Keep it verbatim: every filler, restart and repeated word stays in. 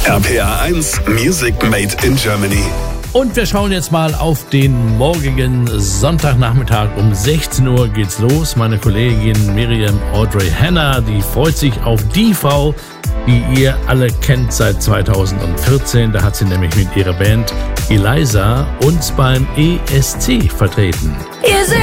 R P R eins Music Made in Germany. Und wir schauen jetzt mal auf den morgigen Sonntagnachmittag. Um sechzehn Uhr geht's los. Meine Kollegin Miriam Audrey Hanna, die freut sich auf die Frau, die ihr alle kennt seit zweitausendvierzehn. Da hat sie nämlich mit ihrer Band Eliza uns beim E S C vertreten. Ihr seht